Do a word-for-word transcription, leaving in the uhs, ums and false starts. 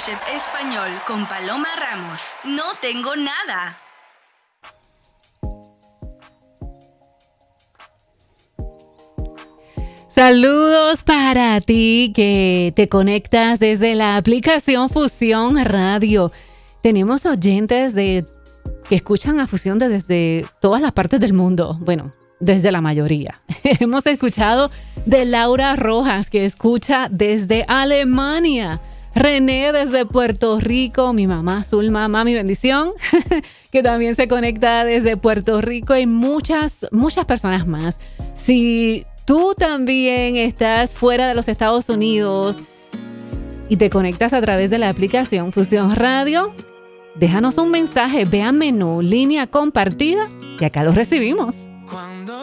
Chef Español con Paloma Ramos. No tengo nada. Saludos para ti que te conectas desde la aplicación Fusión Radio. Tenemos oyentes de que escuchan a Fusión de desde todas las partes del mundo. Bueno, desde la mayoría. Hemos escuchado de Laura Rojas, que escucha desde Alemania. René desde Puerto Rico. Mi mamá Zulma, mami bendición, que también se conecta desde Puerto Rico. Y muchas, muchas personas más. Si tú también estás fuera de los Estados Unidos y te conectas a través de la aplicación Fusión Radio, déjanos un mensaje, ve a menú, línea compartida, y acá lo recibimos. Cuando